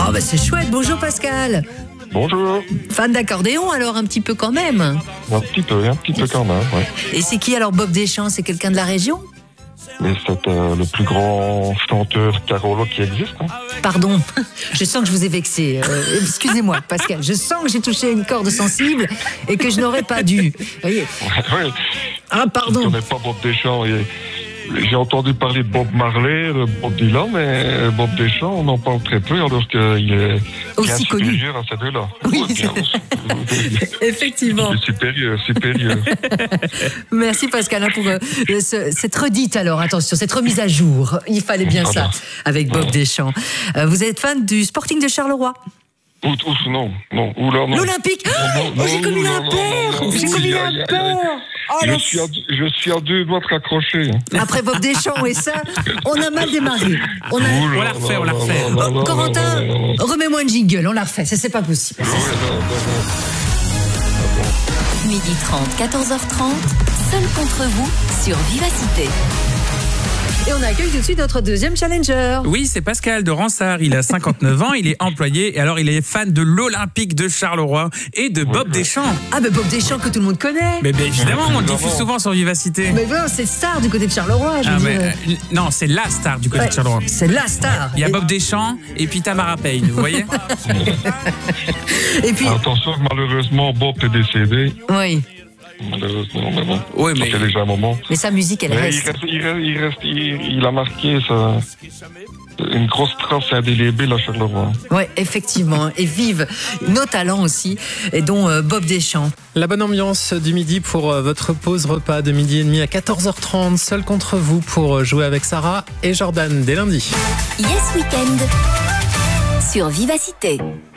Ah bah c'est chouette, bonjour Pascal. Bonjour. Fan d'accordéon alors un petit peu quand même. Un petit peu quand même, ouais. Et c'est qui alors Bob Deschamps? C'est quelqu'un de la région? Mais c'est le plus grand chanteur carolo qui existe. Hein. Pardon, je sens que je vous ai vexé. Excusez-moi Pascal, je sens que j'ai touché une corde sensible et que je n'aurais pas dû. Voyez. Ouais. Ah Je pardon. ne connais pas Bob Deschamps. J'ai entendu parler de Bob Marley, de Bob Dylan, mais Bob Deschamps, on en parle très peu, alors qu'il est Aussi bien connu. supérieur à ces deux-là. Oui, Ouais, bien, effectivement. il est supérieur. Merci Pascal hein, pour cette redite alors, attention, cette remise à jour. Il fallait bien ça avec Bob Deschamps. Vous êtes fan du Sporting de Charleroi? Non. Oula, non. L'Olympique. Oh, j'ai commis un peur. J'ai commis un peur. Oh, Je suis à deux doigts de raccrocher. Après Bob Deschamps et ça, on a mal démarré. On la refait. Oh, Corentin, remets-moi une jingle, on la refait, ça c'est pas possible. Midi 30, 14h30, seul contre vous sur Vivacité. Et on accueille tout de suite notre deuxième challenger. Oui, c'est Pascal de Ransard. Il a 59 ans, il est employé et alors il est fan de l'Olympique de Charleroi et de Bob Deschamps. Ah ben Bob Deschamps que tout le monde connaît. Mais évidemment, on le diffuse souvent sur Vivacité. Mais bon, c'est star du côté de Charleroi, je veux dire. Non, c'est la star du côté de Charleroi. C'est la star. Il y a Bob Deschamps et puis Tamara Payne, vous voyez. Et puis, attention, malheureusement, Bob est décédé. oui. Malheureusement, mais bon. Oui, mais ça fait déjà un moment. Mais sa musique, elle Mais reste. il a marqué une grosse trace indélébile à Charleroi. Oui, effectivement. Et vive nos talents aussi, et dont Bob Deschamps. La bonne ambiance du midi pour votre pause repas de midi et demi à 14h30. Seul contre vous pour jouer avec Sarah et Jordan dès lundi. Yes Weekend sur Vivacité.